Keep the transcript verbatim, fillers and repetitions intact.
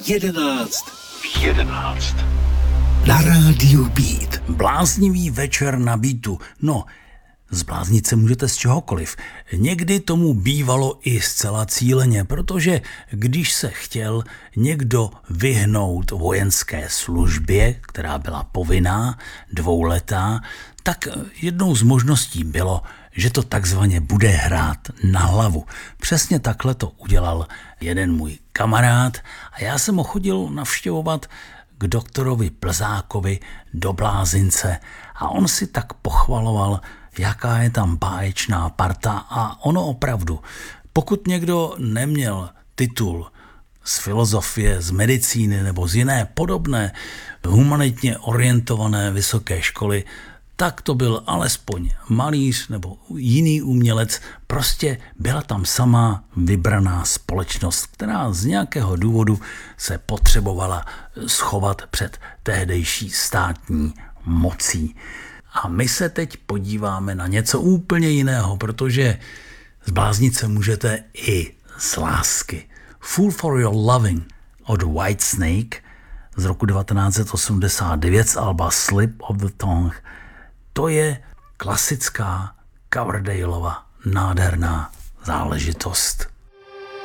jedenáct v jedenáct. Na rádiu Beat. Bláznivý večer na Beatu. No, zbláznit se můžete z čehokoliv. Někdy tomu bývalo i zcela cíleně, protože když se chtěl někdo vyhnout vojenské službě, která byla povinná, dvouletá, tak jednou z možností bylo, že to takzvaně bude hrát na hlavu. Přesně takhle to udělal jeden můj kamarád a já jsem ho chodil navštěvovat k doktorovi Plzákovi do Blázince a on si tak pochvaloval, jaká je tam báječná parta a ono opravdu. Pokud někdo neměl titul z filozofie, z medicíny nebo z jiné podobné humanitně orientované vysoké školy, tak to byl alespoň malíř nebo jiný umělec. Prostě byla tam sama vybraná společnost, která z nějakého důvodu se potřebovala schovat před tehdejší státní mocí. A my se teď podíváme na něco úplně jiného, protože zbláznit se můžete i z lásky. Fool for Your Loving od Whitesnake z roku devatenáct set osmdesát devět z alba Slip of the Tongue. To je klasická Coverdaleova nádherná záležitost.